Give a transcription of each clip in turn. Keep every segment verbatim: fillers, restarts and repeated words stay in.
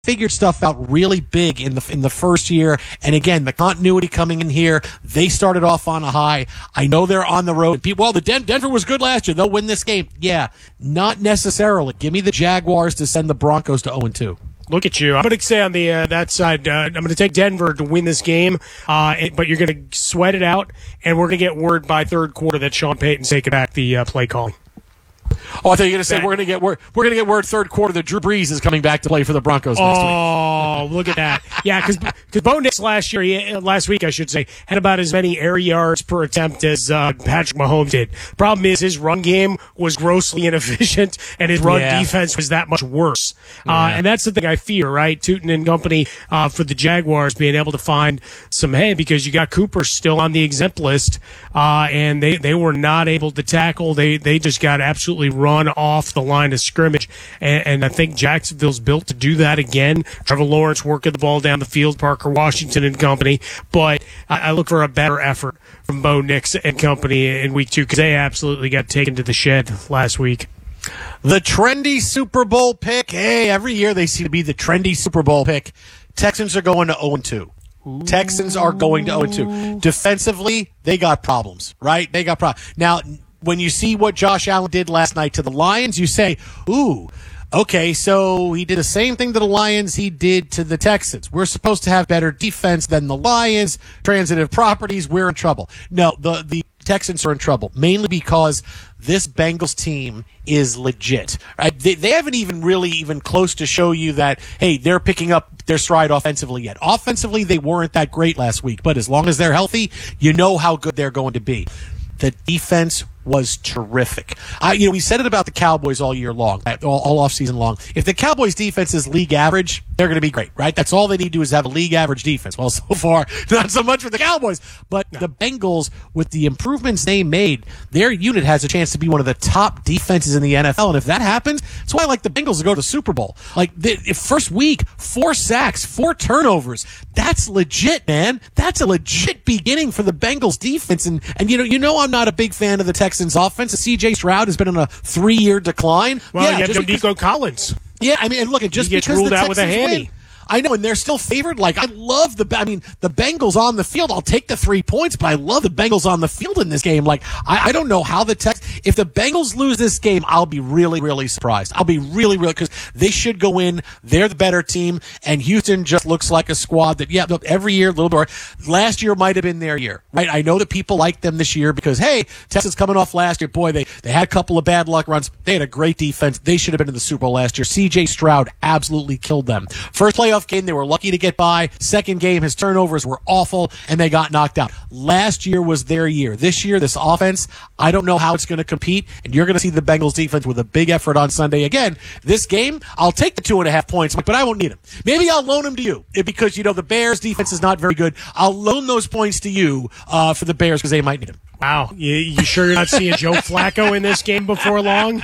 figured stuff out really big in the in the first year. And again, the continuity coming in here, they started off on a high. I know they're on the road. People, well, the Den- Denver was good last year. They'll win this game. Yeah, not necessarily. Give me the Jaguars to send the Broncos to oh and two. Look at you. I'm going to say on the uh, that side, uh, I'm going to take Denver to win this game, uh, it, but you're going to sweat it out, and we're going to get word by third quarter that Sean Payton's taking back the uh, play calling. Oh, I thought you were going to say we're going to get word. We're going to get word third quarter that Drew Brees is coming back to play for the Broncos next week. Oh, look at that! Yeah, because because Bo Nix last year, he, last week I should say, had about as many air yards per attempt as uh, Patrick Mahomes did. Problem is, his run game was grossly inefficient, and his run Yeah. defense was that much worse. Yeah. Uh, and that's the thing I fear, right? Tootin and company uh, for the Jaguars being able to find some hay because you got Cooper still on the exempt list, uh, and they, they were not able to tackle. They they just got absolutely run off the line of scrimmage, and, and I think Jacksonville's built to do that again. Trevor Lawrence working the ball down the field, Parker Washington and company, but I, I look for a better effort from Bo Nix and company in week two because they absolutely got taken to the shed last week. The trendy Super Bowl pick. Hey, every year they seem to be the trendy Super Bowl pick. Texans are going to oh and two. Texans are going to oh and two. Defensively, they got problems, right? They got problems. Now, when you see what Josh Allen did last night to the Lions, you say, ooh, okay, so he did the same thing to the Lions he did to the Texans. We're supposed to have better defense than the Lions. Transitive properties, we're in trouble. No, the, the Texans are in trouble, mainly because this Bengals team is legit. Right? They, they haven't even really even close to show you that, hey, they're picking up their stride offensively yet. Offensively, they weren't that great last week, but as long as they're healthy, you know how good they're going to be. The defense was terrific. I, you know, we said it about the Cowboys all year long, all, all off season long. If the Cowboys defense is league average, they're going to be great, right? That's all they need to do is have a league average defense. Well, so far, not so much for the Cowboys, but no. The Bengals, with the improvements they made, their unit has a chance to be one of the top defenses in the N F L. And if that happens, that's why I like the Bengals to go to the Super Bowl. Like, the first week, four sacks, four turnovers. That's legit, man. That's a legit beginning for the Bengals defense. And, and you know, you know, I'm not a big fan of the Texans offense. C J Stroud has been on a three-year decline. Well, yeah, you have just Nico because, Collins. Yeah, I mean, and look, it just he gets because ruled the out Texans with a handy. win. I know, and they're still favored. Like, I love the, I mean, the Bengals on the field. I'll take the three points, but I love the Bengals on the field in this game. Like, I, I don't know how the Tex, if the Bengals lose this game, I'll be really, really surprised. I'll be really, really, because they should go in. They're the better team, and Houston just looks like a squad that, yeah, look, every year, a little more. Last year might have been their year, right? I know that people like them this year because, hey, Texas coming off last year. Boy, they, they had a couple of bad luck runs. They had a great defense. They should have been in the Super Bowl last year. C J Stroud absolutely killed them. First playoff game, they were lucky to get by. Second game, his turnovers were awful, and they got knocked out. Last year was their year. This year, this offense, I don't know how it's going to compete, and you're going to see the Bengals defense with a big effort on Sunday. Again, this game, I'll take the two and a half points, but I won't need them. Maybe I'll loan them to you because, you know, the Bears defense is not very good. I'll loan those points to you uh, for the Bears because they might need them. Wow. You, you sure you're not seeing Joe Flacco in this game before long?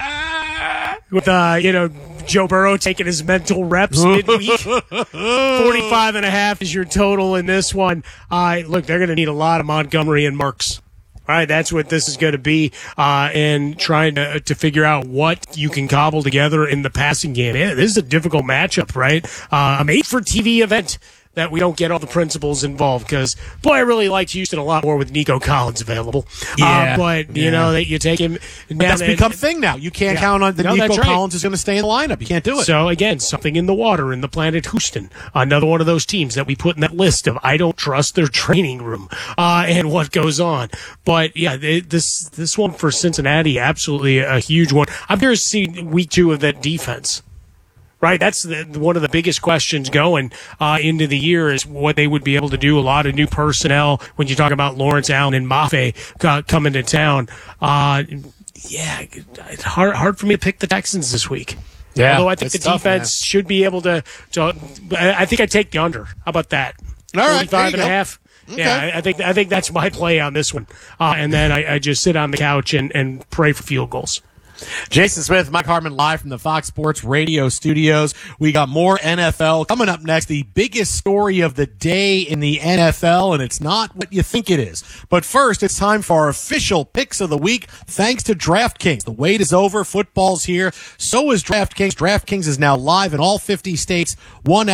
With, uh, you know, Joe Burrow taking his mental reps midweek. forty-five and a half is your total in this one. Uh, look, they're going to need a lot of Montgomery and Merks. All right, that's what this is going to be, uh, and trying to to figure out what you can cobble together in the passing game. Yeah, this is a difficult matchup, right? Uh, a made-for-T V event that we don't get all the principals involved because, boy, I really liked Houston a lot more with Nico Collins available. Yeah. Uh, but, yeah. you know, that you take him. But that's and, become a thing now. You can't yeah. count on the no, Nico right. Collins is going to stay in the lineup. You can't do it. So, again, something in the water in the planet Houston. Another one of those teams that we put in that list of I don't trust their training room uh, and what goes on. But, yeah, it, this this one for Cincinnati, absolutely a huge one. I'm curious to see week two of that defense. Right, that's the, one of the biggest questions going uh, into the year is what they would be able to do. A lot of new personnel when you talk about Lawrence Allen and Mafe uh, coming to town. Uh, yeah, it's hard hard for me to pick the Texans this week. Yeah, although I think the tough, defense man. should be able to, to. I think I take the under. How about that? All right, forty-five and a half. Okay. Yeah, I, I think I think that's my play on this one. Uh, and then I, I just sit on the couch and, and pray for field goals. Jason Smith, Mike Harmon, live from the Fox Sports Radio studios. We got more N F L coming up next. The biggest story of the day in the N F L, and it's not what you think it is. But first, it's time for our official picks of the week. Thanks to DraftKings. The wait is over. Football's here. So is DraftKings. DraftKings is now live in all fifty states. One